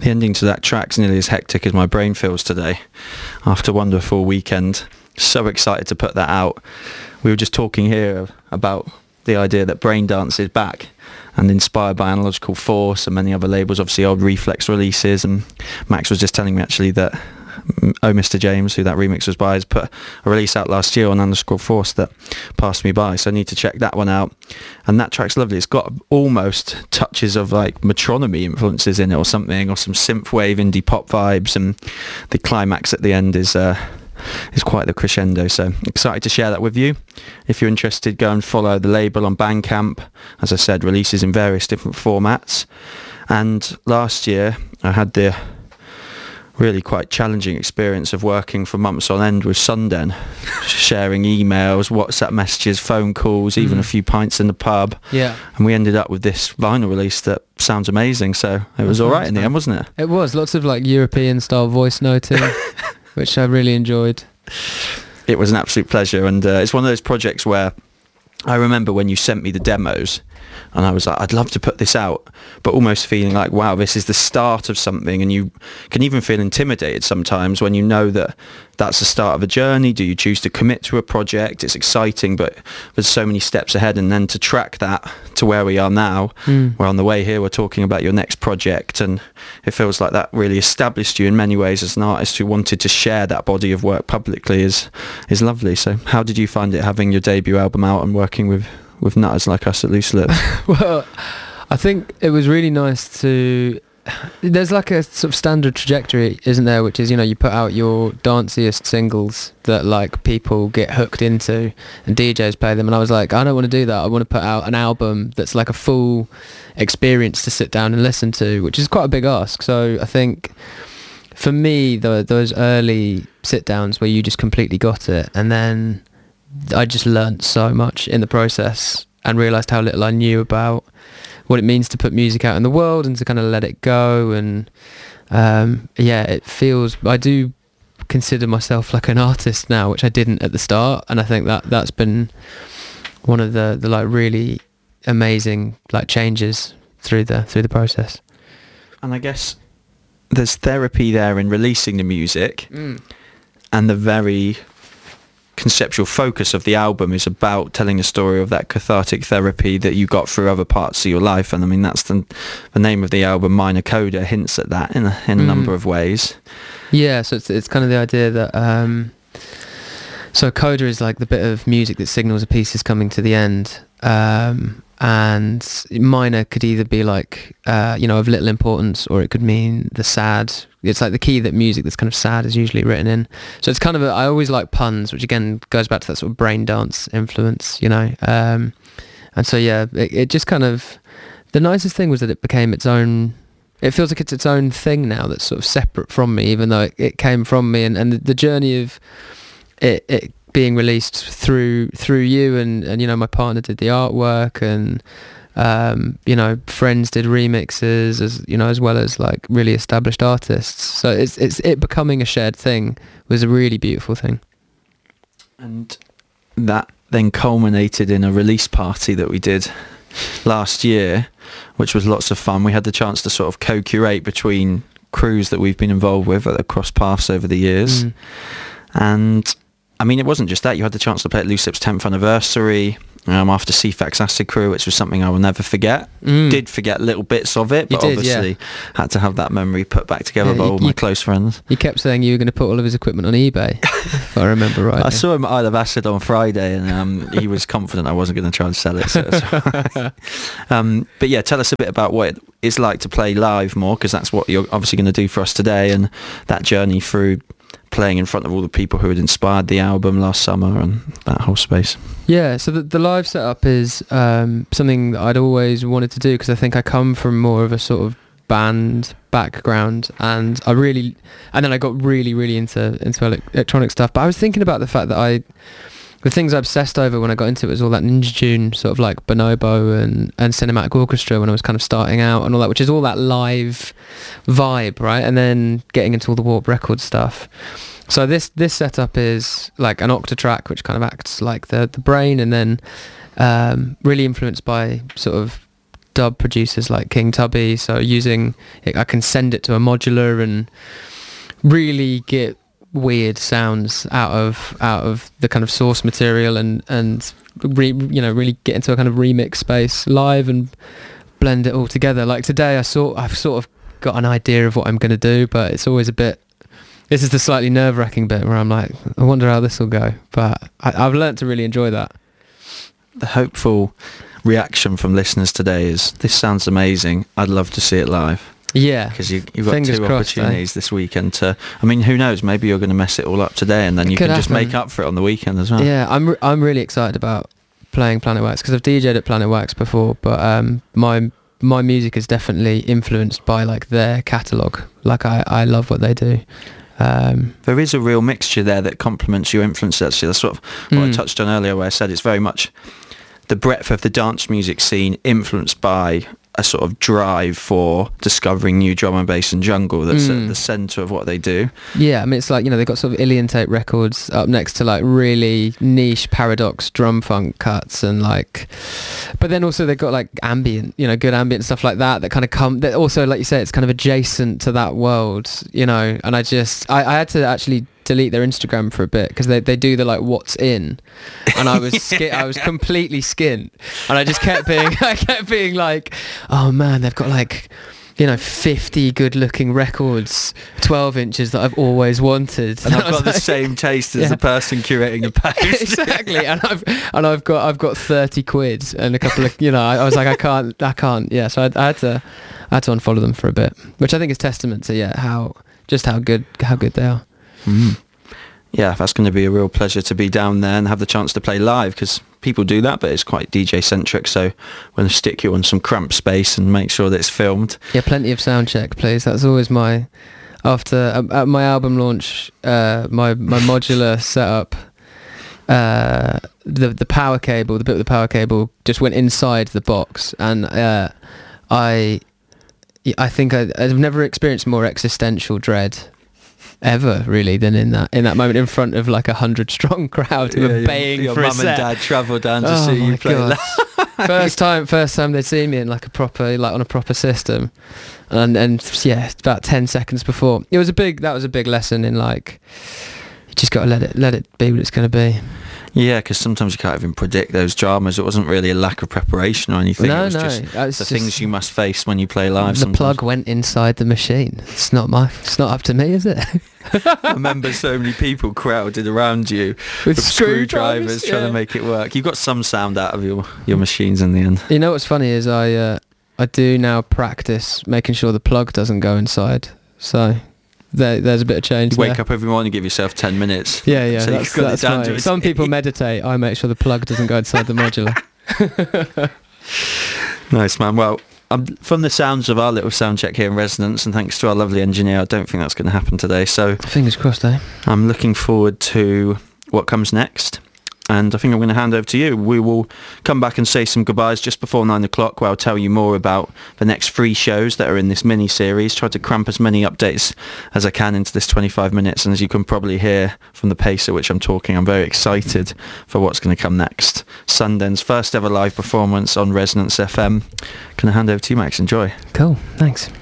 The ending to that track's nearly as hectic as my brain feels today after a wonderful weekend. So excited to put that out. We were just talking here about the idea that Braindance is back and inspired by Analogical Force and many other labels, obviously old Reflex releases. And Max was just telling me actually that Oh Mr. James, who that remix was by, has put a release out last year on Analogical Force that passed me by, so I need to check that one out. And that track's lovely. It's got almost touches of like Metronomy influences in it or something, or some synthwave indie pop vibes, and the climax at the end is quite the crescendo. So excited to share that with you. If you're interested, go and follow the label on Bandcamp. As I said, releases in various different formats. And last year I had the really quite challenging experience of working for months on end with Sunden, sharing emails, WhatsApp messages, phone calls, even a few pints in the pub. Yeah. And we ended up with this vinyl release that sounds amazing. So it was all right in the end, wasn't it? It was. Lots of like European style voice noting, which I really enjoyed. It was an absolute pleasure. And it's one of those projects where I remember when you sent me the demos, and I was like, I'd love to put this out, but almost feeling like, wow, this is the start of something. And you can even feel intimidated sometimes when you know that that's the start of a journey. Do you choose to commit to a project? It's exciting, but there's so many steps ahead. And then to track that to where we are now, we're on the way here, we're talking about your next project. And it feels like that really established you in many ways as an artist who wanted to share that body of work publicly is lovely. So how did you find it having your debut album out and working with nutters like us at Loose Lips? Well, I think it was really nice to... There's like a sort of standard trajectory, isn't there, which is, you know, you put out your danciest singles that like people get hooked into and DJs play them, and I was like, I don't want to do that. I want to put out an album that's like a full experience to sit down and listen to, which is quite a big ask. So I think for me, those early sit downs where you just completely got it, and then I just learnt so much in the process and realised how little I knew about what it means to put music out in the world and to kind of let it go. And it feels, I do consider myself like an artist now, which I didn't at the start, and I think that's been one of the like really amazing like changes through the process. And I guess there's therapy there in releasing the music, and the very conceptual focus of the album is about telling a story of that cathartic therapy that you got through other parts of your life. And I mean, that's the name of the album. Minor Coda hints at that in a number of ways. Yeah, so it's kind of the idea that so coda is like the bit of music that signals a piece is coming to the end, and minor could either be like of little importance, or it could mean the sad. It's like the key that music that's kind of sad is usually written in. So it's kind of I always like puns, which again goes back to that sort of Braindance influence, you know. And so it just kind of, the nicest thing was that it became its own. It feels like it's its own thing now that's sort of separate from me, even though it came from me, and the journey of it being released through you and you know, my partner did the artwork, and friends did remixes, as well as like really established artists. So it becoming a shared thing was a really beautiful thing. And that then culminated in a release party that we did last year, which was lots of fun. We had the chance to sort of co-curate between crews that we've been involved with that have crossed paths over the years. And I mean, it wasn't just that. You had the chance to play at Loose Lips' 10th anniversary after CFAX Acid Crew, which was something I will never forget. Did forget little bits of it, but obviously had to have that memory put back together by all my close friends. You kept saying you were going to put all of his equipment on eBay, if I remember right. I saw him at Isle of Acid on Friday, and he was confident I wasn't going to try and sell it. So but yeah, tell us a bit about what it's like to play live more, because that's what you're obviously going to do for us today, and that journey through playing in front of all the people who had inspired the album last summer and that whole space. Yeah, so the live setup is something that I'd always wanted to do, because I think I come from more of a sort of band background, and then I got really into electronic stuff. But I was thinking about the fact that the things I obsessed over when I got into it was all that Ninja Tune, sort of like Bonobo and Cinematic Orchestra when I was kind of starting out and all that, which is all that live vibe, right? And then getting into all the Warp Records stuff. So this setup is like an Octatrack, which kind of acts like the brain, and then really influenced by sort of dub producers like King Tubby, so using it, I can send it to a modular and really get weird sounds out of the kind of source material and really get into a kind of remix space live and blend it all together. Like today I've sort of got an idea of what I'm going to do, but it's always a bit, this is the slightly nerve-wracking bit where I'm like, I wonder how this will go, but I've learnt to really enjoy that. The hopeful reaction from listeners today is, this sounds amazing, I'd love to see it live. Yeah, because you've got Fingers two crossed, opportunities this weekend to, I mean, who knows, maybe you're going to mess it all up today and then you can just make up for it on the weekend as well. Yeah, I'm really excited about playing Planet Wax because I've DJ'd at Planet Wax before, but my music is definitely influenced by like their catalogue. Like I love what they do. There is a real mixture there that complements your influences. Actually, that's sort of what I touched on earlier, where I said it's very much the breadth of the dance music scene influenced by a sort of drive for discovering new drum and bass and jungle that's at the centre of what they do. Yeah, I mean, it's like, they've got sort of Ilian Tape records up next to like really niche Paradox drum funk cuts and like, but then also they've got like ambient, good ambient stuff like that kind of that also, like you say, it's kind of adjacent to that world, and I had to actually delete their Instagram for a bit because they do the like what's in, and I was I was completely skint, and I just kept being like, oh man, they've got like 50 good looking records, 12 inches that I've always wanted, and I've got the same taste as the person curating the post. Exactly, and I've got 30 quid and a couple of I was like, I can't, yeah, so I had to unfollow them for a bit, which I think is testament to how good they are. Yeah, that's going to be a real pleasure to be down there and have the chance to play live, because people do that, but it's quite DJ centric, so we're going to stick you on some cramped space and make sure that it's filmed. Yeah, plenty of sound check, please. That's always after at my album launch, my modular setup, the power cable, the bit with the power cable just went inside the box, and I think I've never experienced more existential dread ever, really, than in that moment in front of like 100-strong crowd who were baying your for a mum and dad travel down to see you play live. First time they'd seen me in like a proper, like on a proper system, and yeah, about 10 seconds before, that was a big lesson in like, you just got to let it be what it's going to be. Yeah, because sometimes you can't even predict those dramas. It wasn't really a lack of preparation or anything. It was just things you must face when you play live. The plug went inside the machine. It's not up to me, is it? I remember so many people crowded around you with screwdrivers trying to make it work. You got some sound out of your machines in the end. You know what's funny is I do now practice making sure the plug doesn't go inside. So there's a bit of change. Wake up every morning, give yourself 10 minutes. Yeah. So that's right. Some people meditate. I make sure the plug doesn't go inside the modular. Nice, man. Well, from the sounds of our little sound check here in Resonance, and thanks to our lovely engineer, I don't think that's going to happen today. So fingers crossed, eh? I'm looking forward to what comes next. And I think I'm going to hand over to you. We will come back and say some goodbyes just before 9 o'clock, where I'll tell you more about the next 3 shows that are in this mini-series. Try to cramp as many updates as I can into this 25 minutes. And as you can probably hear from the pace at which I'm talking, I'm very excited for what's going to come next. Sunden's first ever live performance on Resonance FM. Can I hand over to you, Max? Enjoy. Cool. Thanks.